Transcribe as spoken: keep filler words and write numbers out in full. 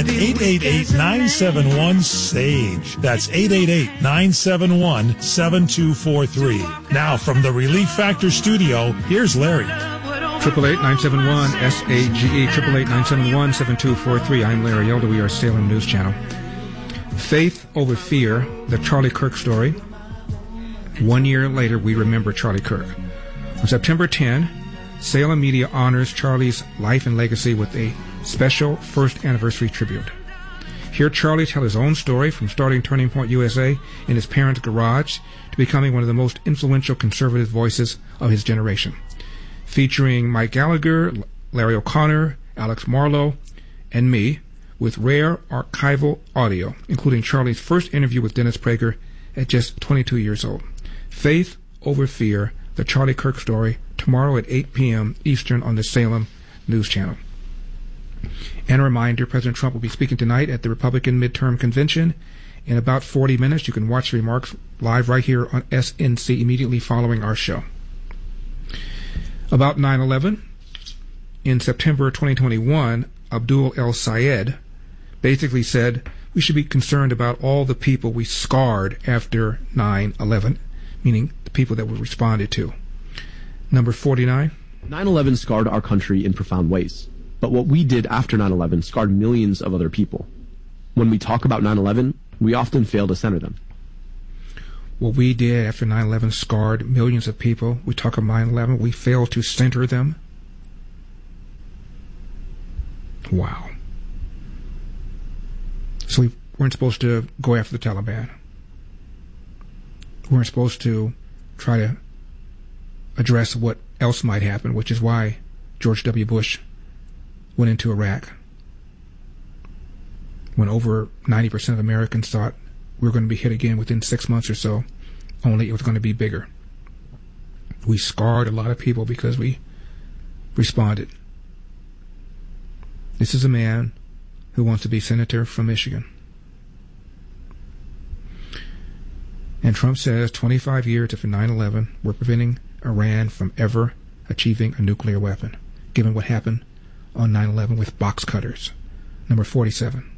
at eight eight eight, nine seven one, S A G E. That's eight eight eight, nine seven one, seven two four three. Now, from the Relief Factor studio, here's Larry. Triple eight nine seven one S A G E. Triple eight nine seven one seven two four three. I'm Larry Elder. We are Salem News Channel. Faith over fear. The Charlie Kirk story. One year later, we remember Charlie Kirk. On September tenth, Salem Media honors Charlie's life and legacy with a special first anniversary tribute. Hear Charlie tell his own story from starting Turning Point U S A in his parents' garage to becoming one of the most influential conservative voices of his generation. Featuring Mike Gallagher, Larry O'Connor, Alex Marlowe, and me, with rare archival audio, including Charlie's first interview with Dennis Prager at just twenty-two years old. Faith over fear, the Charlie Kirk story, tomorrow at eight p.m. Eastern on the Salem News Channel. And a reminder, President Trump will be speaking tonight at the Republican Midterm Convention. In about forty minutes, you can watch the remarks live right here on S N C immediately following our show. About nine eleven, in September twenty twenty-one, Abdul El Sayed basically said we should be concerned about all the people we scarred after nine eleven, meaning the people that we responded to. Number forty-nine. nine eleven scarred our country in profound ways, but what we did after nine eleven scarred millions of other people. When we talk about nine eleven, we often fail to center them. What we did after nine eleven scarred millions of people. We talk about nine eleven, we fail to center them. Wow. So we weren't supposed to go after the Taliban. We weren't supposed to try to address what else might happen, which is why George W. Bush went into Iraq. When over ninety percent of Americans thought we were going to be hit again within six months or so, only it was going to be bigger. We scarred a lot of people because we responded. This is a man who wants to be senator from Michigan. And Trump says twenty-five years after nine eleven, we're preventing Iran from ever achieving a nuclear weapon, given what happened on nine eleven with box cutters. Number forty-seven.